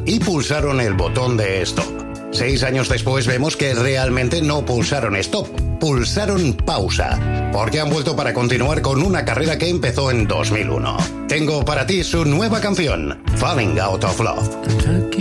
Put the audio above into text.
y pulsaron el botón de stop. 6 años después vemos que realmente no pulsaron stop, pulsaron pausa, porque han vuelto para continuar con una carrera que empezó en 2001. Tengo para ti su nueva canción, Falling Out of Love.